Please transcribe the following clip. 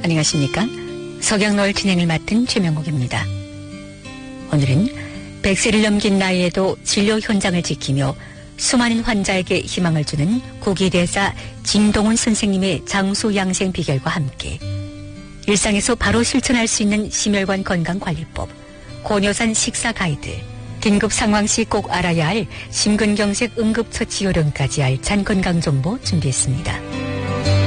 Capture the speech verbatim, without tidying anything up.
안녕하십니까? 석양노을 진행을 맡은 최명옥입니다. 오늘은 백 세를 넘긴 나이에도 진료 현장을 지키며 수많은 환자에게 희망을 주는 국위대사 진동훈 선생님의 장수 양생 비결과 함께 일상에서 바로 실천할 수 있는 심혈관 건강관리법, 고뇨산 식사 가이드, 긴급 상황 시 꼭 알아야 할 심근경색 응급처치 요령까지 알찬 건강정보 준비했습니다.